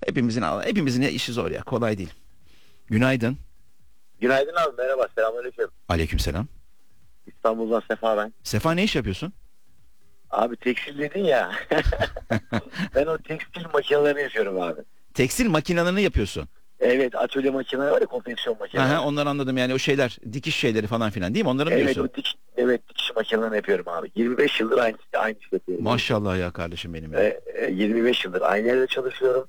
Hepimizin işi zor ya, kolay değil. Günaydın. Günaydın abi, merhaba, selamünaleyküm. Aleykümselam. İstanbul'dan Sefa ben. Sefa, ne iş yapıyorsun? Abi tekstil dedin ya. Ben o tekstil makinelerini yapıyorum abi. Tekstil makinalarını yapıyorsun. Evet, atölye makineleri var ya, konfeksiyon makineleri. Aha, onları anladım, yani o şeyler, dikiş şeyleri falan filan değil mi? Onları mı Evet, diyorsun? dikiş makinelerini yapıyorum abi. 25 yıldır aynı iş yapıyorum. Maşallah ya kardeşim benim ya. 25 yıldır aynı yerde çalışıyorum.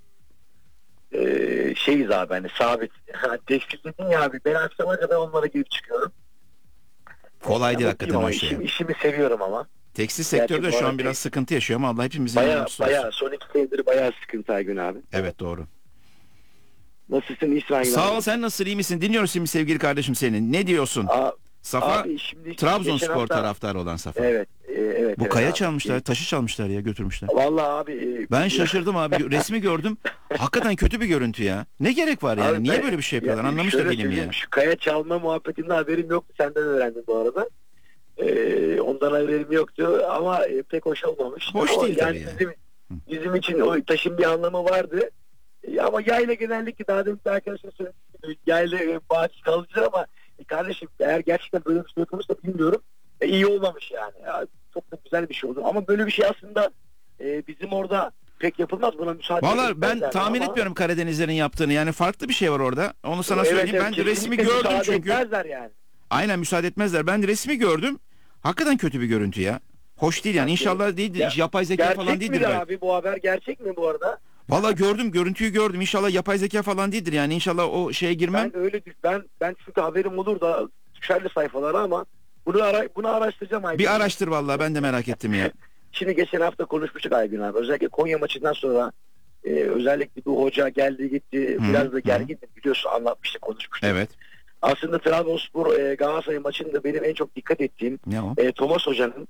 Şeyiz abi, hani sabit. Tekstil dedin ya abi, ben akşama kadar onlara girip çıkıyorum. Kolay değil hakikaten o şey. İşimi seviyorum ama. Tekstil sektörü de şu an biraz sıkıntı yaşıyor ama Allah hepimizin yardımcısı olsun. Son 2 senedir bayağı sıkıntı Aygün abi. Evet, doğru. Nasılsın İsmail? Sağ ol, sen nasıl, iyi misin? Dinliyoruz şimdi sevgili kardeşim seni. Ne diyorsun? Safa Trabzonspor taraftarı olan Safa. Evet. Bu evet kaya abi. çalmışlar, taşı çalmışlar ya, götürmüşler. Vallahi abi. Ben şaşırdım abi, resmi gördüm. Hakikaten kötü bir görüntü ya. Ne gerek var yani? Abi Niye böyle bir şey yapıyorlar? Anlamış da değilim ya. Şu kaya çalma muhabbetinden haberim yoktu. Senden öğrendim bu arada. Ondan haberim yoktu ama pek hoş olmamış. Hoş değil tabii yani. Bizim için o taşın bir anlamı vardı. Ama yayla genellikle, daha demin arkadaşlar söyledi, yayla bağış kalıcı ama kardeşim, eğer gerçekten böyle bir şey yapılmışsa bilmiyorum. İyi olmamış yani. Çok da güzel bir şey oldu. Ama böyle bir şey aslında bizim orada pek yapılmaz, buna müsaade. Vallahi ben tahmin etmiyorum Karadenizlerin yaptığını. Yani farklı bir şey var orada. Onu sana söyleyeyim. Ben de resmi gördüm çünkü. Yani. Aynen, müsaade etmezler. Ben de resmi gördüm. Hakikaten kötü bir görüntü ya. Hoş değil yani. İnşallah değildir. Yapay zeka falan değildir. Gerçek mi abi bu haber? Gerçek mi bu arada? Vallahi gördüm, görüntüyü gördüm. İnşallah yapay zeka falan değildir yani. İnşallah o şeye girmem. Ben çünkü haberim olur da düşerli sayfalara ama bunu araştıracağım Aygün. Bir araştır vallahi, ben de merak ettim ya. Şimdi geçen hafta konuşmuştuk Aygün abi. Özellikle Konya maçından sonra özellikle bu hoca geldi gitti. Biraz da gergin, biliyorsun, anlatmıştık, konuşmuştuk. Evet. Aslında Trabzonspor Galatasaray maçında benim en çok dikkat ettiğim Thomas Hoca'nın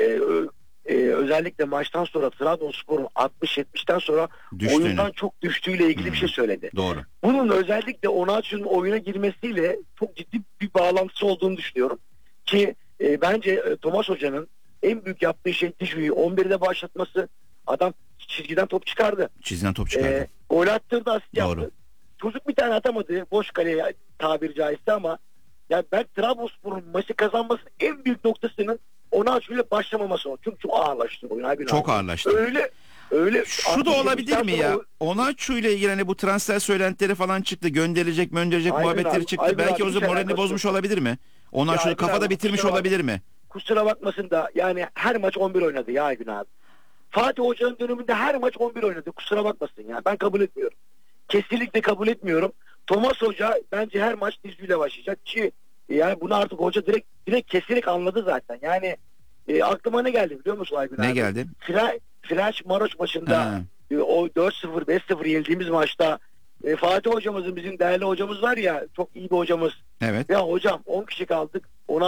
özellikle maçtan sonra Trabzonspor'un 60-70'ten sonra oyundan çok düştüğüyle ilgili bir şey söyledi. Doğru. Bunun özellikle Onaçu'nun oyuna girmesiyle çok ciddi bir bağlantısı olduğunu düşünüyorum. Ki bence Thomas Hoca'nın en büyük yaptığı şey Dişu'yu 11'de başlatması. Adam çizgiden top çıkardı. Gol attırdı, asist yaptı. Çocuk bir tane atamadı. Boş kaleye tabiri caizse ama ya ben Trabzonspor'un maçı kazanmasının en büyük noktasının Onaçu'yla başlamaması oldu. Çünkü çok ağırlaştı oyun. Çok ağırlaştı. Öyle. Şu da olabilir mi ya? Onaçu ile ilgili hani bu transfer söylentileri falan çıktı. Gönderilecek muhabbetleri çıktı. Belki o zaman moralini bozmuş olabilir mi? Onaçu kafada bitirmiş olabilir mi? Kusura bakmasın da yani her maç 11 oynadı ya Aygün abi. Fatih Hoca'nın döneminde her maç 11 oynadı. Kusura bakmasın ya. Ben kabul etmiyorum. Kesinlikle kabul etmiyorum. Thomas Hoca bence her maç dizüyle başlayacak ki yani bunu artık hoca direkt keserek anladı zaten. Yani aklıma ne geldi biliyor musun Aygün abi? Ne geldi? French Maroc maçında o 4-0 5-0 yenildiğimiz maçta Fatih hocamızın, bizim değerli hocamız var ya, çok iyi bir hocamız. Evet. Ya hocam 10 kişi kaldık.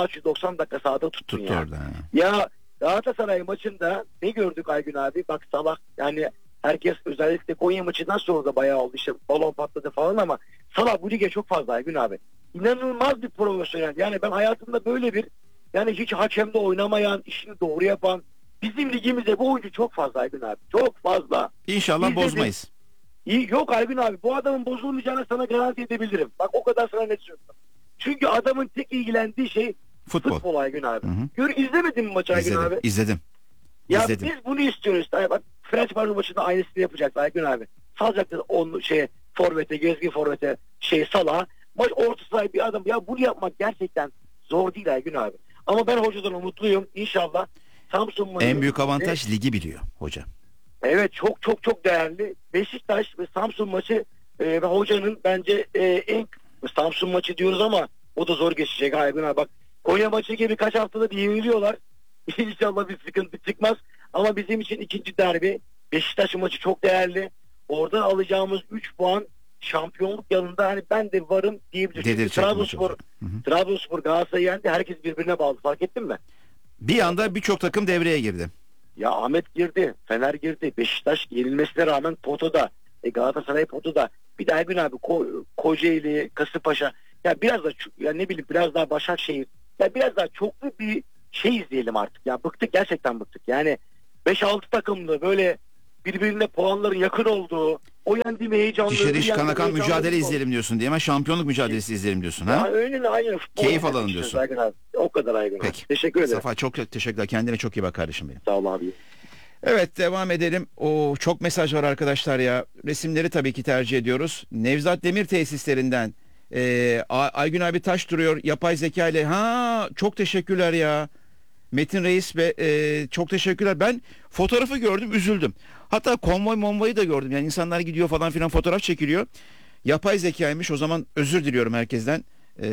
90 dakika sahada tuttun ya. Orada. Ya Galatasaray maçında ne gördük Aygün abi? Bak Salah, yani herkes özellikle Konya maçından sonra da bayağı oldu. İşte balon patladı falan ama Salah bu lige çok fazla Aygün abi. İnanılmaz bir profesyonel. Yani ben hayatımda böyle bir, yani hiç hakemde oynamayan, işini doğru yapan, bizim ligimizde bu oyuncu çok fazla Aygün abi. Çok fazla. İnşallah bozmayız. Yok Aygün abi, bu adamın bozulmayacağını sana garanti edebilirim. Bak o kadar sana net söylüyorum. Çünkü adamın tek ilgilendiği şey futbol Aygün abi. İzlemedin mi maçı Aygün abi? İzledim. Ya biz bunu istiyoruz. Yani bak French Maroc maçında aynısını yapacaklar Aygün abi. Salacaktır onu forvete, gezgin forvete, Salah. Maç orta sahibi bir adam. Ya bunu yapmak gerçekten zor değil Aygün abi. Ama ben hocadan umutluyum. İnşallah Samsun maçı. En büyük avantaj ligi biliyor hoca. Evet, çok değerli. Beşiktaş ve Samsun maçı ve hocanın bence en, Samsun maçı diyoruz ama o da zor geçecek Aygün abi. Bak Konya maçı gibi kaç haftada bir yeniliyorlar. İnşallah bir sıkıntı çıkmaz. Ama bizim için ikinci derbi. Beşiktaş maçı çok değerli. Orada alacağımız 3 puan şampiyonluk yanında hani ben de varım diyebilirim. Trabzonspor Galatasaray'ı yendi. Herkes birbirine bağlı. Fark ettin mi? Bir anda birçok takım devreye girdi. Ya Ahmet girdi. Fener girdi. Beşiktaş yenilmesine rağmen potoda. Galatasaray potoda. Bir de Aygün abi Kocaeli, Kasımpaşa. Ya biraz da biraz daha Başakşehir. Ya biraz daha çoklu bir izleyelim artık. Ya bıktık, gerçekten bıktık. Yani 5-6 takımlı böyle birbirine puanların yakın olduğu, o yendi mi heyecanlı. Dişeri kan akan heyecanlı mücadele bir izleyelim diyorsun diye. Hemen şampiyonluk mücadelesi izleyelim diyorsun. Ya Ha? öyle aynen. Keyif alalım diyorsun. Aygün abi. O kadar Aygün abi. Peki. Teşekkür ederim. Safa çok teşekkürler. Kendine çok iyi bak kardeşim benim. Sağ ol abi. Evet, devam edelim. O çok mesaj var arkadaşlar ya. Resimleri tabii ki tercih ediyoruz. Nevzat Demir tesislerinden Aygün abi taş duruyor yapay zeka ile. Ha, çok teşekkürler ya. Metin Reis ve çok teşekkürler. Ben fotoğrafı gördüm, üzüldüm. Hatta konvoyu da gördüm. Yani insanlar gidiyor falan filan, fotoğraf çekiliyor. Yapay zekaymış. O zaman özür diliyorum herkesten.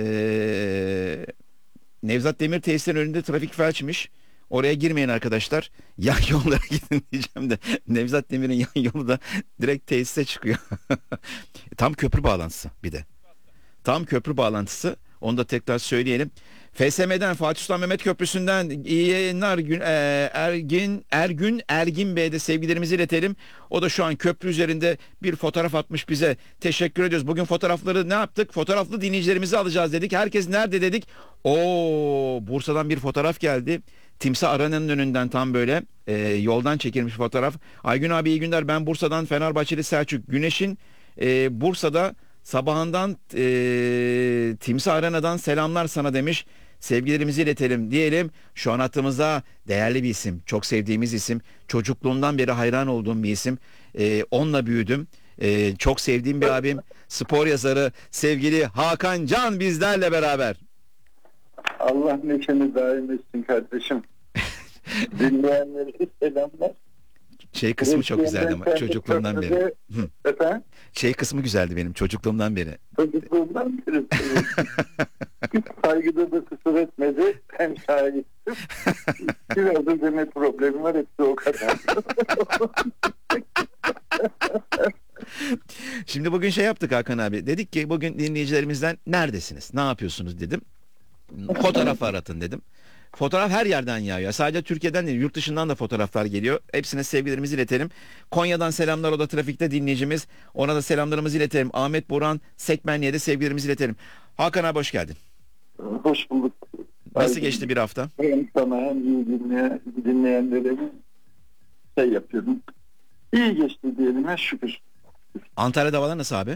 Nevzat Demir tesislerin önünde trafik felçmiş. Oraya girmeyin arkadaşlar. Yan yollara gidin diyeceğim de. Nevzat Demir'in yan yolu da direkt tesise çıkıyor. Tam köprü bağlantısı bir de. Tam köprü bağlantısı. Onu da tekrar söyleyelim. FSM'den, Fatih Sultan Mehmet Köprüsü'nden iyi yayınlar. Ergün Bey'e de sevgilerimizi iletelim. O da şu an köprü üzerinde bir fotoğraf atmış bize. Teşekkür ediyoruz. Bugün fotoğrafları ne yaptık? Fotoğraflı dinleyicilerimizi alacağız dedik. Herkes nerede dedik. Bursa'dan bir fotoğraf geldi. Timsah Arena'nın önünden tam böyle yoldan çekilmiş fotoğraf. Aygün abi iyi günler. Ben Bursa'dan, Fenerbahçeli Selçuk. Güneş'in Bursa'da sabahından Timsah Arena'dan selamlar sana demiş. Sevgilerimizi iletelim diyelim. Şu an hattımızda değerli bir isim. Çok sevdiğimiz isim. Çocukluğumdan beri hayran olduğum bir isim. Onunla büyüdüm. Çok sevdiğim bir abim. Spor yazarı sevgili Hakan Can bizlerle beraber. Allah neşeni daim etsin kardeşim. Dinleyenlere selamlar. Şey kısmı çok güzeldi ama çocukluğumdan beri. Efendim? Şey kısmı güzeldi benim çocukluğumdan beri. Çocukluğumdan beri. Saygıda da kusur etmedi. Hem şahittim. Biraz ödeme problemi var. Hepsi o kadar. Şimdi bugün şey yaptık Hakan abi. Dedik ki bugün dinleyicilerimizden neredesiniz? Ne yapıyorsunuz dedim. Fotoğraf aratın dedim. Fotoğraf her yerden yağıyor. Sadece Türkiye'den değil, yurt dışından da fotoğraflar geliyor. Hepsine sevgilerimizi iletelim. Konya'dan selamlar, o da trafikte dinleyicimiz. Ona da selamlarımızı iletelim. Ahmet Boran Sekmenli'ye de sevgilerimizi iletelim. Hakan abi hoş geldin. Hoş bulduk. Nasıl geçti bir hafta? Hem sana hem iyi dinleyenlere şey yapıyorum. İyi geçti diyelim, şükür. Antalya'da havalar nasıl abi?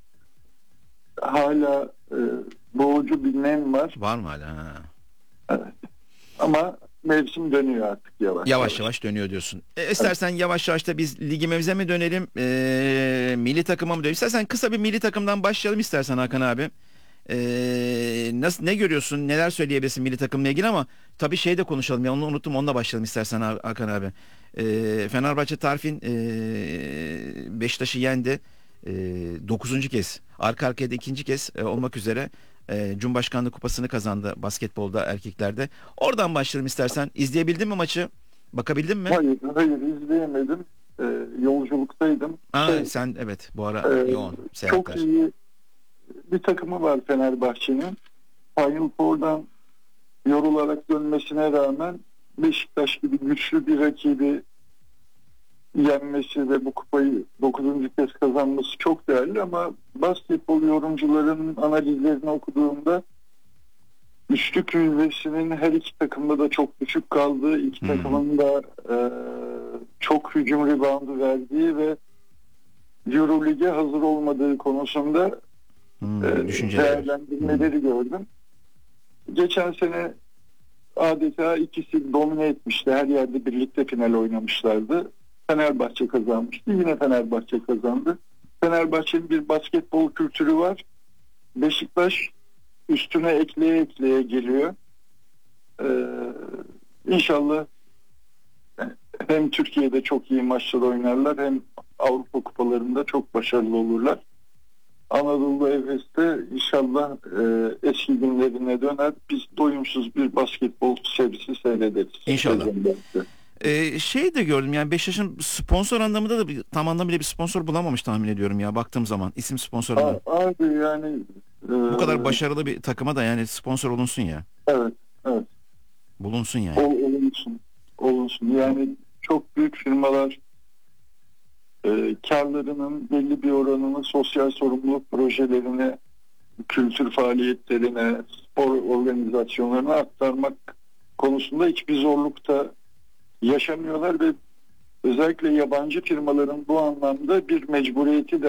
Hala boğucu bir nem var. Var mı hala? Ha. Evet. Ama mevsim dönüyor artık yavaş Yavaş dönüyor diyorsun. İstersen yavaş yavaş da biz ligimize mi dönelim? Milli takıma mı dönelim? İstersen kısa bir milli takımdan başlayalım istersen Hakan abi. Ne görüyorsun? Neler söyleyebilirsin milli takımla ilgili ama tabii şey de konuşalım ya, onu unuttum, onunla başlayalım istersen Hakan abi. Fenerbahçe Tarfin Beşiktaş'ı yendi. 9. kez arka arkaya da 2. kez olmak üzere Cumhurbaşkanlığı kupasını kazandı basketbolda erkeklerde. Oradan başlayalım istersen. İzleyebildin mi maçı? Bakabildin mi? Hayır izleyemedim. Yolculuktaydım. Sen evet bu ara yoğun seyahatler. Çok iyi bir takımı var Fenerbahçe'nin. Final Four'dan yorularak dönmesine rağmen Beşiktaş gibi güçlü bir rakibi yenmesi ve bu kupayı 9. kez kazanması çok değerli, ama basketbol yorumcularının analizlerini okuduğumda üçlük yüzdesinin her iki takımda da çok düşük kaldığı, iki takımın da çok hücum reboundu verdiği ve Euroleague'e hazır olmadığı konusunda değerlendirmeleri gördüm. Geçen sene adeta ikisi domine etmişti. Her yerde birlikte final oynamışlardı. Fenerbahçe kazanmıştı. Yine Fenerbahçe kazandı. Fenerbahçe'nin bir basketbol kültürü var. Beşiktaş üstüne ekleye geliyor. İnşallah hem Türkiye'de çok iyi maçlar oynarlar, hem Avrupa kupalarında çok başarılı olurlar. Anadolu Efes'te inşallah eski günlerine döner. Biz doyumsuz bir basketbol serisi seyrederiz. İnşallah. Şey de gördüm yani Beşiktaş'ın sponsor anlamında da tam anlamıyla bir sponsor bulamamış tahmin ediyorum ya, baktığım zaman isim sponsoruna. Abi yani bu kadar başarılı bir takıma da yani sponsor olunsun ya. Evet. Bulunsun yani. Olunsun. Yani çok büyük firmalar karlarının belli bir oranını sosyal sorumluluk projelerine, kültür faaliyetlerine, spor organizasyonlarına aktarmak konusunda hiçbir zorluk da yaşamıyorlar ve özellikle yabancı firmaların bu anlamda bir mecburiyeti de